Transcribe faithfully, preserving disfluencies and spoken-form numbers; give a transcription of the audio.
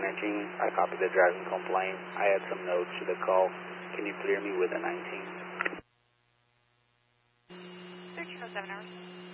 nineteen. I copied the driving complaint. I had some notes to the call. Can you clear me with a nineteen? thirteen oh seven hours.